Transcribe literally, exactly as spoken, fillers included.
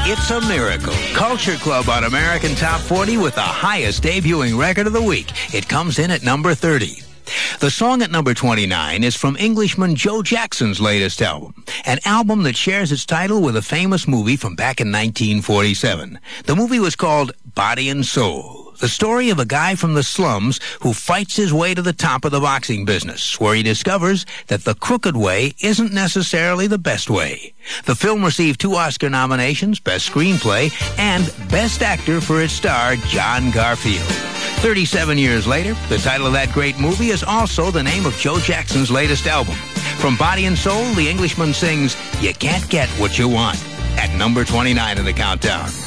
It's a Miracle. Culture Club on American Top forty with the highest debuting record of the week. It comes in at number thirty. The song at number twenty-nine is from Englishman Joe Jackson's latest album, an album that shares its title with a famous movie from back in nineteen forty-seven. The movie was called Body and Soul. The story of a guy from the slums who fights his way to the top of the boxing business, where he discovers that the crooked way isn't necessarily the best way. The film received two Oscar nominations, Best Screenplay and Best Actor for its star, John Garfield. thirty-seven years later, the title of that great movie is also the name of Joe Jackson's latest album. From Body and Soul, the Englishman sings, "You Can't Get What You Want," at number twenty-nine in the countdown.